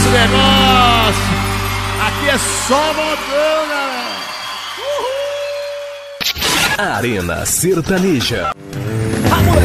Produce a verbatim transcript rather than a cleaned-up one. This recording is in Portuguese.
esse negócio. Aqui é só modão, galera. Arena Sertaneja. A